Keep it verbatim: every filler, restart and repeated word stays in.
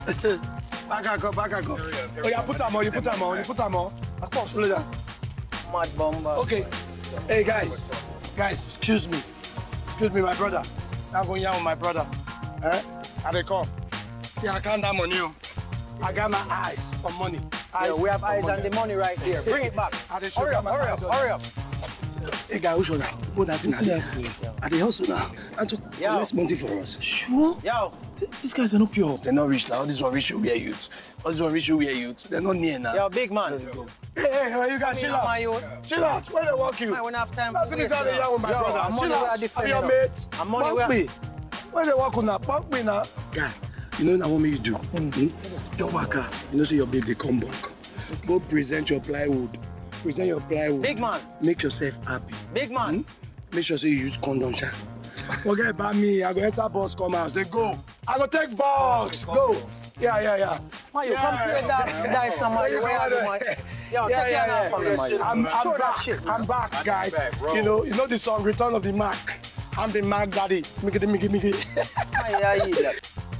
Back and go, back and go. Oh, yeah, put them on, you put them on, you put them on. Of course, look at that. Mad bomber. Okay. Hey, guys. Guys, excuse me. Excuse me, my brother. I'm going out with my brother. Eh? And they come. See, I can't have money. I got my eyes on money. Eyes Yo, we have eyes money. on the money right here. Bring it back. Hurry up, hurry up, hurry up. Hey, guy, who's on now? What that's in there? Are they also now? And to collect money for us. Sure? Yo. These guys are not pure. They're not rich now. This one rich, we are youth. This one rich, we are youth. They're not near now. Yo, big man. Hey, hey, hey, you guys, chill out. Chill out. Where they walk you? I won't have time. That's this out of here with my Yo, brother. I'm Chill out. I'm your mate. I'm money Punk where? me. Where they walk on now? Punk me now. Guy, you know what I want me to do? Mm-hmm. Don't work out. You know, say your baby come back. Go present your plywood. Present your plywood. Big man. Make yourself happy. Big man. Hmm? Make sure say you use condom, sha. Forget about me. I go enter boss come house. They go. I go take box. Go. Yeah, yeah, yeah. Man, you yeah, come play that dice number. You wear the money. Yo, yeah, take yeah, care yeah. of the money. I'm, I'm Show that back. shit, I'm back, guys. You know, you know the song Return of the Mac. I'm the Mac Daddy. Mickey, Mickey, Mickey. Yeah, yeah.